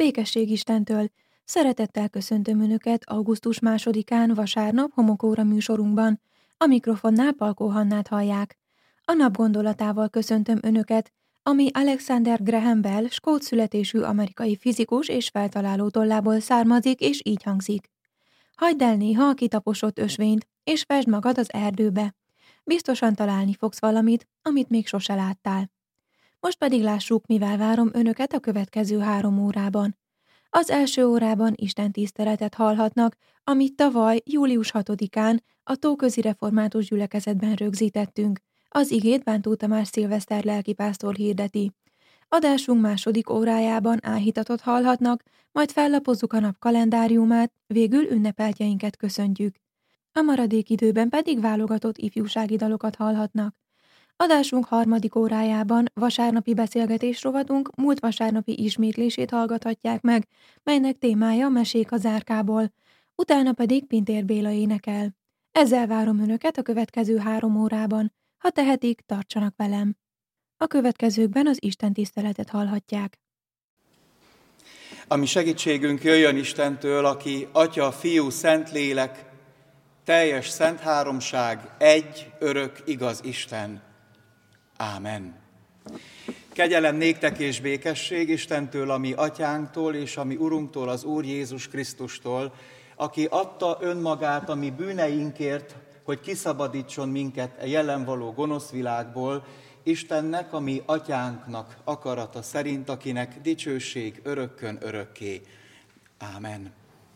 Békesség Istentől! Szeretettel köszöntöm Önöket augusztus 2-án vasárnap homokóra műsorunkban. A mikrofonnál Palkó Hannát hallják. A nap gondolatával köszöntöm Önöket, ami Alexander Graham Bell skót születésű amerikai fizikus és feltaláló tollából származik, és így hangzik. Hagyd el néha a kitaposott ösvényt, és vesd magad az erdőbe. Biztosan találni fogsz valamit, amit még sose láttál. Most pedig lássuk, mivel várom Önöket a következő 3 órában. Az első órában istentiszteletet hallhatnak, amit tavaly, július 6-án a Tóközi Református Gyülekezetben rögzítettünk. Az igét Bántó Tamás Szilveszter lelkipásztor hirdeti. Adásunk második órájában áhítatot hallhatnak, majd fellapozzuk a nap kalendáriumát, végül ünnepeltjeinket köszöntjük. A maradék időben pedig válogatott ifjúsági dalokat hallhatnak. Adásunk harmadik órájában vasárnapi beszélgetésrovatunk múlt vasárnapi ismétlését hallgathatják meg, melynek témája Mesék az árkából, utána pedig Pintér Béla énekel. Ezzel várom Önöket a következő 3 órában. Ha tehetik, tartsanak velem. A következőkben az istentiszteletet hallhatják. A mi segítségünk jöjjön Istentől, aki Atya, Fiú, Szentlélek, teljes szent háromság, egy, örök, igaz Isten. Ámen. Kegyelem néktek és békesség Istentől, a mi atyánktól és a mi Urunktól, az Úr Jézus Krisztustól, aki adta önmagát a mi bűneinkért, hogy kiszabadítson minket a jelen való gonosz világból, Istennek, a mi atyánknak akarata szerint, akinek dicsőség örökkön örökké. Ámen.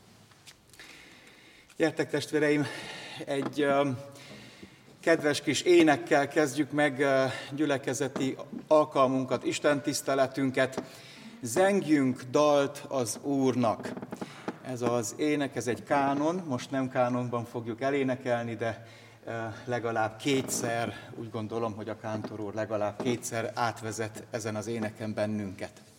Gyertek, testvéreim, egy kedves kis énekkel kezdjük meg gyülekezeti alkalmunkat, istentiszteletünket. Zengjünk dalt az Úrnak. Ez az ének, ez egy kánon, most nem kánonban fogjuk elénekelni, de legalább 2-szer, úgy gondolom, hogy a kántor úr legalább 2-szer átvezet ezen az éneken bennünket.